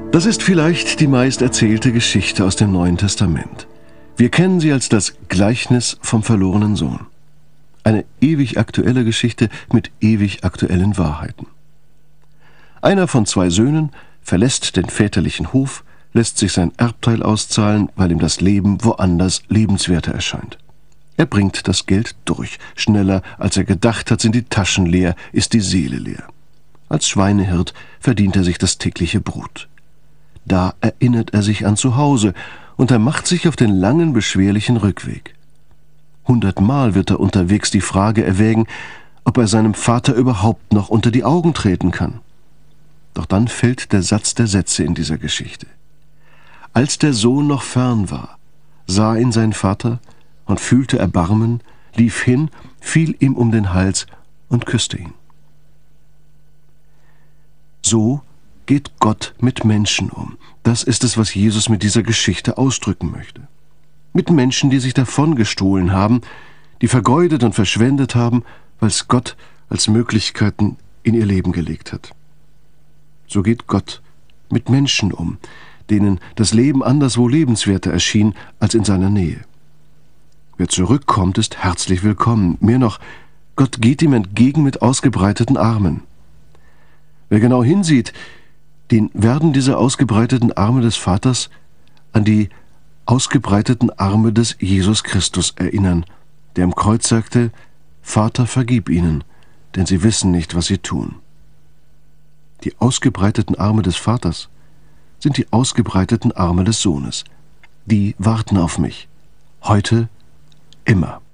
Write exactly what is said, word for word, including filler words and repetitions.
Das ist vielleicht die meist erzählte Geschichte aus dem Neuen Testament. Wir kennen sie als das Gleichnis vom verlorenen Sohn. Eine ewig aktuelle Geschichte mit ewig aktuellen Wahrheiten. Einer von zwei Söhnen verlässt den väterlichen Hof, lässt sich sein Erbteil auszahlen, weil ihm das Leben woanders lebenswerter erscheint. Er bringt das Geld durch. Schneller, als er gedacht hat, sind die Taschen leer, ist die Seele leer. Als Schweinehirt verdient er sich das tägliche Brot. Da erinnert er sich an zu Hause und er macht sich auf den langen, beschwerlichen Rückweg. Hundertmal wird er unterwegs die Frage erwägen, ob er seinem Vater überhaupt noch unter die Augen treten kann. Doch dann fällt der Satz der Sätze in dieser Geschichte. Als der Sohn noch fern war, sah ihn sein Vater und fühlte Erbarmen, lief hin, fiel ihm um den Hals und küsste ihn. So geht Gott mit Menschen um. Das ist es, was Jesus mit dieser Geschichte ausdrücken möchte. Mit Menschen, die sich davongestohlen haben, die vergeudet und verschwendet haben, weil es Gott als Möglichkeiten in ihr Leben gelegt hat. So geht Gott mit Menschen um, denen das Leben anderswo lebenswerter erschien als in seiner Nähe. Wer zurückkommt, ist herzlich willkommen. Mehr noch, Gott geht ihm entgegen mit ausgebreiteten Armen. Wer genau hinsieht, den werden diese ausgebreiteten Arme des Vaters an die ausgebreiteten Arme des Jesus Christus erinnern, der am Kreuz sagte, Vater, vergib ihnen, denn sie wissen nicht, was sie tun. Die ausgebreiteten Arme des Vaters sind die ausgebreiteten Arme des Sohnes. Die warten auf mich. Heute, immer.